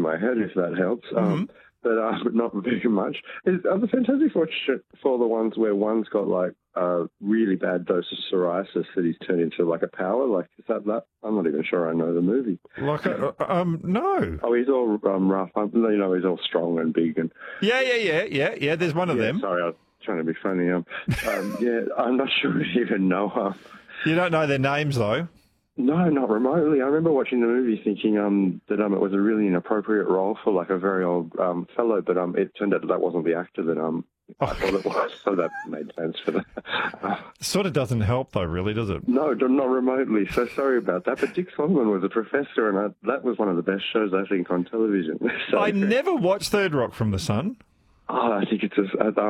my head, if that helps. But not very much. Are the Fantastic Four the ones where one's got like a really bad dose of psoriasis that he's turned into like a power? Like, is that? I'm not even sure I know the movie. Like, no. Oh, he's all rough. You know, he's all strong and big and. Yeah. There's one of them. Sorry, I was trying to be funny. Yeah, I'm not sure I even know. You don't know their names though. No, not remotely. I remember watching the movie thinking that it was a really inappropriate role for like a very old fellow, but it turned out that wasn't the actor that I thought it was, so that made sense for that. Sort of doesn't help though, really, does it? No, not remotely. So sorry about that. But Dick Solomon was a professor, and that was one of the best shows I think on television. So, I never watched Third Rock from the Sun. Oh, I think there's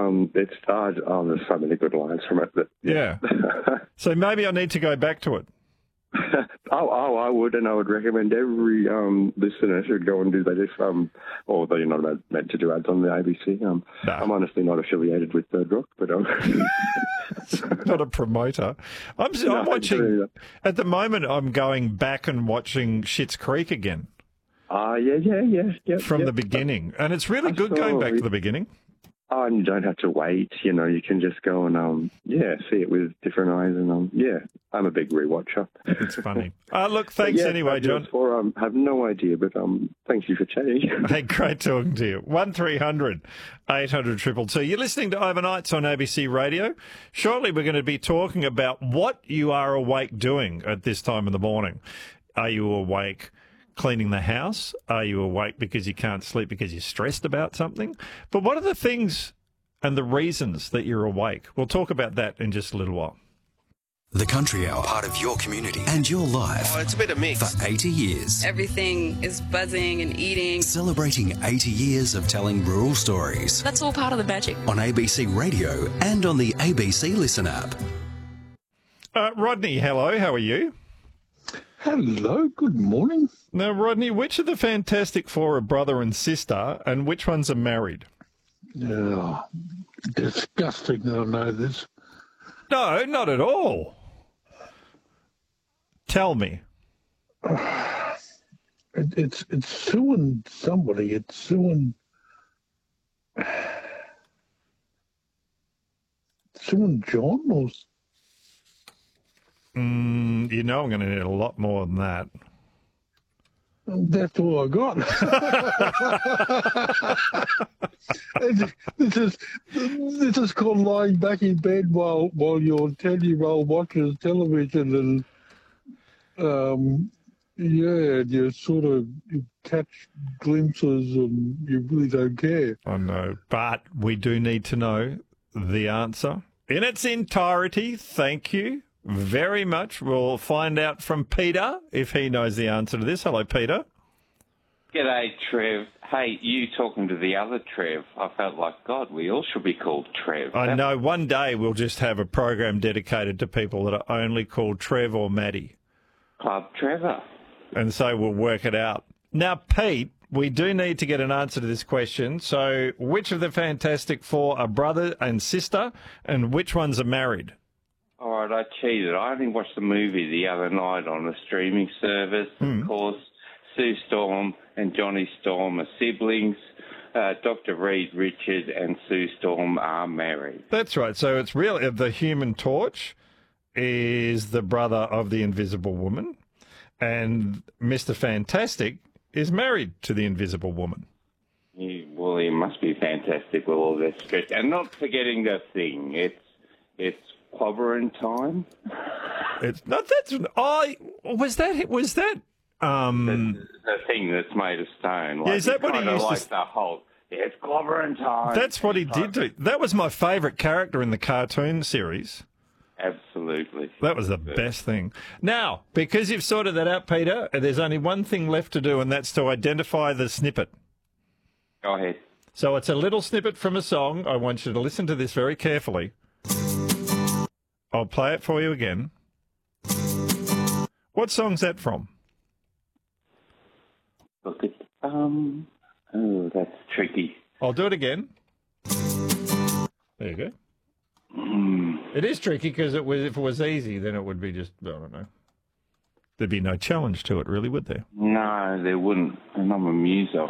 so many good lines from it. Yeah. So maybe I need to go back to it. I would, and I would recommend every listener should go and do that although you're not meant to do ads on the ABC. No. I'm honestly not affiliated with Third Rock, but not a promoter. I'm watching, at the moment I'm going back and watching Schitt's Creek again. Yeah. From the beginning, and it's really good going back to the beginning. Oh, and you don't have to wait, you can just go and, see it with different eyes. And, I'm a big rewatcher. It's funny. Look, thanks anyway, John. I have no idea, but thank you for chatting. Hey, great talking to you. 1300 800 222. You're listening to Overnights on ABC Radio. Shortly, we're going to be talking about what you are awake doing at this time in the morning. Are you awake cleaning the house? Are you awake because you can't sleep because you're stressed about something? But what are the things and the reasons that you're awake? We'll talk about that in just a little while. The Country Hour, part of your community and your life. Oh, it's a bit of mix. For 80 years. Everything is buzzing and eating. Celebrating 80 years of telling rural stories. That's all part of the magic. On ABC Radio and on the ABC Listen app. Rodney, hello. How are you? Hello, good morning. Now, Rodney, which of the Fantastic Four are brother and sister, and which ones are married? Oh, disgusting that I know this. No, not at all. Tell me. It's suing somebody. It's suing John or... I'm going to need a lot more than that. That's all I got. This is called lying back in bed while your 10-year-old watches television and you sort of catch glimpses and you really don't care. I know, but we do need to know the answer in its entirety. Thank you very much. We'll find out from Peter if he knows the answer to this. Hello, Peter. G'day, Trev. Hey, you talking to the other Trev. I felt like, God, we all should be called Trev. I know. One day we'll just have a program dedicated to people that are only called Trev or Maddie. Club Trevor. And so we'll work it out. Now, Pete, we do need to get an answer to this question. So which of the Fantastic Four are brother and sister, and which ones are married? All right, I cheated. I only watched the movie the other night on a streaming service. Of course, Sue Storm and Johnny Storm are siblings. Dr. Reed Richard and Sue Storm are married. That's right. So it's really the Human Torch is the brother of the Invisible Woman, and Mr. Fantastic is married to the Invisible Woman. Well, he must be fantastic with all this stretch. And not forgetting the thing. It's clobbering time. It's not. Was that. The thing that's made of stone. Like, is that what he used like to... the whole, it's clobbering time. That's what he did do. That was my favourite character in the cartoon series. Absolutely. That was the best thing. Now, because you've sorted that out, Peter, there's only one thing left to do, and that's to identify the snippet. Go ahead. So it's a little snippet from a song. I want you to listen to this very carefully. I'll play it for you again. What song's that from? Look at, that's tricky. I'll do it again. There you go. It is tricky because if it was easy, then it would be just, I don't know. There'd be no challenge to it, really, would there? No, there wouldn't. And I'm a muso.